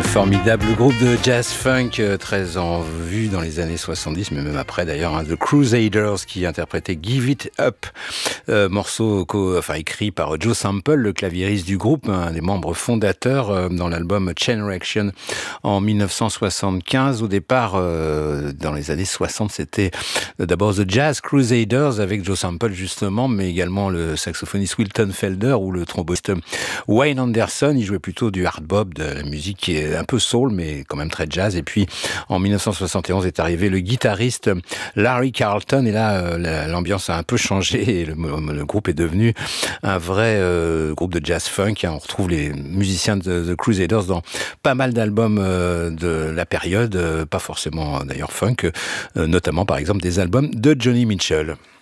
Formidable groupe de jazz-funk très en vue dans les années 70, mais même après d'ailleurs, The Crusaders qui interprétait Give It Up, morceau écrit par Joe Sample, le claviériste du groupe, un des membres fondateurs dans l'album Chain Reaction en 1975. Au départ, dans les années 60, c'était d'abord The Jazz Crusaders avec Joe Sample justement, mais également le saxophoniste Wilton Felder ou le tromboniste Wayne Anderson. Il jouait plutôt du hard bop, de la musique qui est un peu soul, mais quand même très jazz. Et puis, en 1971 est arrivé le guitariste Larry Carlton. Et là, l'ambiance a un peu changé et le groupe est devenu un vrai groupe de jazz funk. On retrouve les musiciens de The Crusaders dans pas mal d'albums de la période, pas forcément d'ailleurs funk, notamment par exemple des albums de Johnny Mitchell.